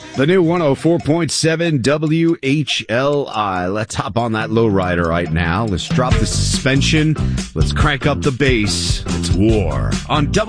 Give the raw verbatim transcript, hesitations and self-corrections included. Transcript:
The new one oh four point seven W H L I. Let's hop on that lowrider right now. Let's drop the suspension. Let's crank up the bass. It's War on W.